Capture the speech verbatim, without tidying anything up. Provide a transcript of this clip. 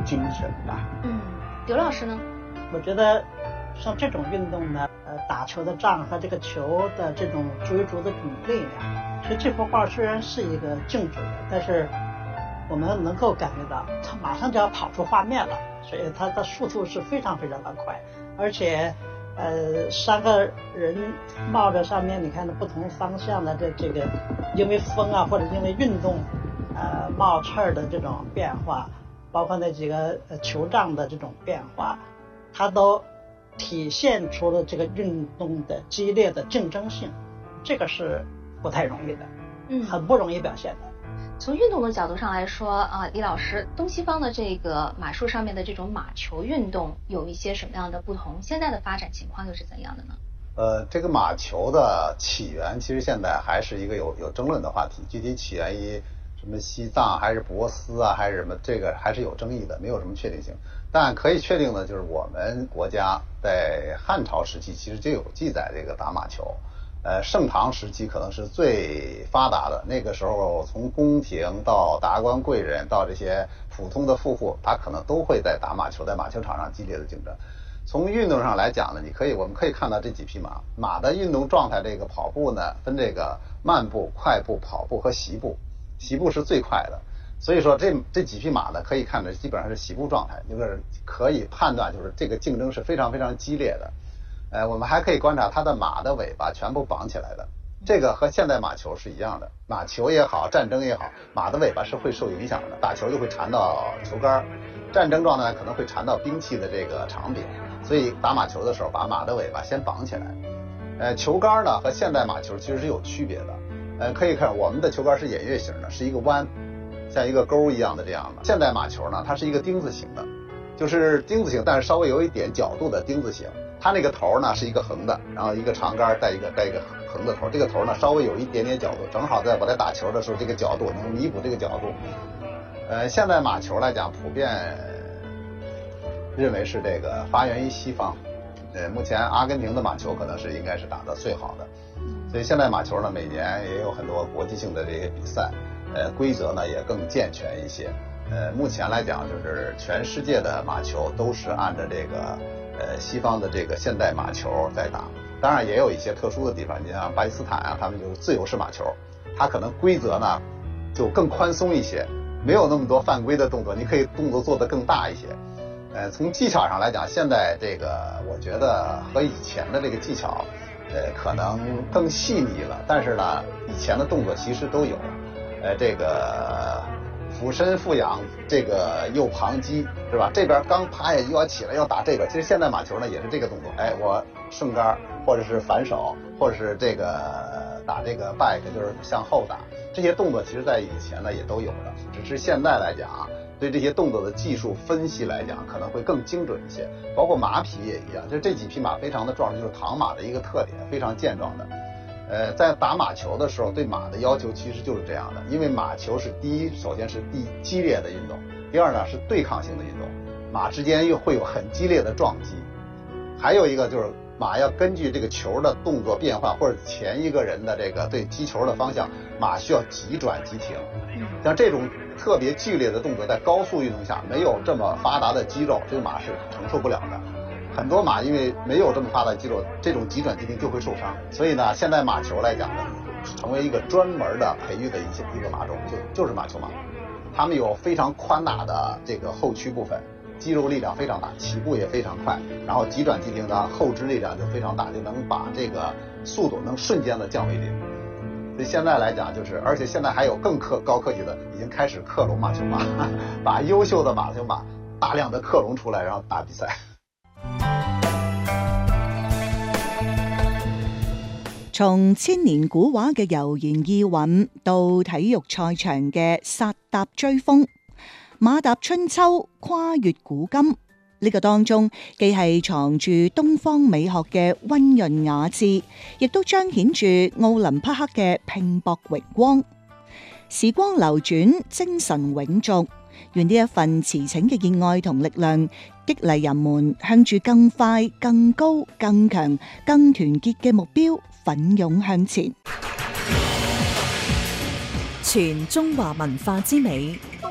精神吧。 嗯，刘老师呢？ 我觉得像这种运动呢，呃，打球的仗和这个球的这种追逐的这种力量，其实这幅画虽然是一个静止的，但是我们能够感觉到它马上就要跑出画面了，所以它的速度是非常非常的快，而且呃，三个人冒着上面你看的不同方向的这这个因为风啊或者因为运动呃冒气儿的这种变化，包括那几个呃球仗的这种变化，它都体现出了这个运动的激烈的竞争性，这个是不太容易的，嗯，很不容易表现的。 从运动的角度上来说啊，李老师，东西方的这个马术上面的这种马球运动有一些什么样的不同？现在的发展情况又是怎样的呢？ 呃，这个马球的起源其实现在还是一个有有争论的话题，具体起源于什么西藏还是波斯啊，还是什么，这个还是有争议的，没有什么确定性。但可以确定的就是我们国家在汉朝时期其实就有记载这个打马球。呃，盛唐时期可能是最发达的，那个时候从宫廷到达官贵人到这些普通的富户，他可能都会在打马球，在马球场上激烈的竞争。从运动上来讲呢，你可以我们可以看到这几匹马，马的运动状态，这个跑步呢分这个慢步、快步、跑步和习步，习步是最快的。所以说这这几匹马呢，可以看着基本上是习步状态，就是可以判断就是这个竞争是非常非常激烈的。呃，我们还可以观察它的马的尾巴全部绑起来的，这个和现代马球是一样的。马球也好，战争也好，马的尾巴是会受影响的，打球就会缠到球杆，战争状态可能会缠到兵器的这个长柄，所以打马球的时候把马的尾巴先绑起来。呃，球杆呢和现代马球其实是有区别的。呃，可以看我们的球杆是偃月形的，是一个弯，像一个钩一样的这样的。现代马球呢，它是一个丁字形的，就是丁字形，但是稍微有一点角度的丁字形。它那个头呢是一个横的，然后一个长杆带一个带一个横的头，这个头呢稍微有一点点角度，正好在我在打球的时候，这个角度能弥补这个角度。呃，现在马球来讲，普遍认为是这个发源于西方。呃，目前阿根廷的马球可能是应该是打得最好的，所以现在马球呢每年也有很多国际性的这些比赛，呃，规则呢也更健全一些。呃，目前来讲，就是全世界的马球都是按照这个。呃，西方的这个现代马球在打，当然也有一些特殊的地方，你像巴基斯坦啊，他们就是自由式马球，它可能规则呢就更宽松一些，没有那么多犯规的动作，你可以动作做得更大一些。呃，从技巧上来讲，现在这个我觉得和以前的这个技巧，呃，可能更细腻了，但是呢，以前的动作其实都有，呃，这个。俯身俯仰，这个右旁击是吧？这边刚爬下又要起来要打这个，其实现在马球呢也是这个动作，哎，我顺杆或者是反手，或者是这个打这个 back， 就是向后打，这些动作其实在以前呢也都有的，只是现在来讲啊，对这些动作的技术分析来讲可能会更精准一些，包括马匹也一样，就这几匹马非常的壮实，就是唐马的一个特点，非常健壮的。呃，在打马球的时候，对马的要求其实就是这样的，因为马球是第一，首先是第激烈的运动，第二呢是对抗性的运动，马之间又会有很激烈的撞击，还有一个就是马要根据这个球的动作变化或者前一个人的这个对击球的方向，马需要急转急停，像这种特别剧烈的动作，在高速运动下没有这么发达的肌肉，这个马是承受不了的。很多马因为没有这么发达的肌肉，这种急转急停就会受伤，所以呢，现在马球来讲呢，成为一个专门的培育的一些一个马种，就就是马球马，他们有非常宽大的这个后躯部分，肌肉力量非常大，起步也非常快，然后急转急停的后肢力量就非常大，就能把这个速度能瞬间的降为零。所以现在来讲就是，而且现在还有更科高科技的，已经开始克隆马球马，把优秀的马球马大量的克隆出来，然后打比赛。 從千年古畫嘅悠然意韻到體育賽場嘅剎踏追風，馬踏春秋跨越古今，呢個當中既係藏住東方美學嘅溫潤雅致，亦都彰顯住奧林匹克嘅拼搏榮光。時光流轉，精神永續，願呢一份馳騁嘅熱愛同力量，激勵人們向住更快、更高、更強、更團結嘅目標奮勇向前。 傳中華文化之美，